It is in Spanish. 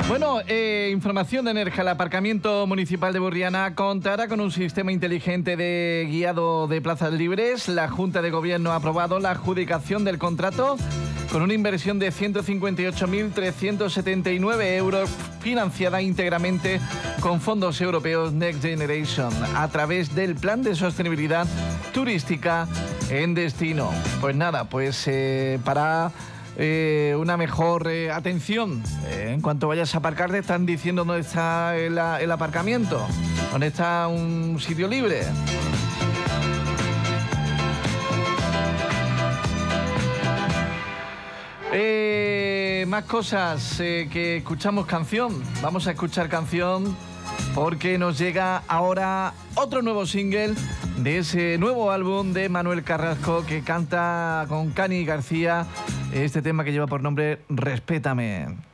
Bueno, información de Energa. El aparcamiento municipal de Burriana contará con un sistema inteligente de guiado de plazas libres. La Junta de Gobierno ha aprobado la adjudicación del contrato con una inversión de 158.379 euros, financiada íntegramente con fondos europeos Next Generation a través del Plan de Sostenibilidad Turística en Destino. Pues nada, para una mejor atención. En cuanto vayas a aparcar, te están diciendo dónde está el aparcamiento, dónde está un sitio libre. Más cosas, que escuchamos canción. Vamos a escuchar canción porque nos llega ahora otro nuevo single de ese nuevo álbum de Manuel Carrasco, que canta con Cani García este tema que lleva por nombre Respétame.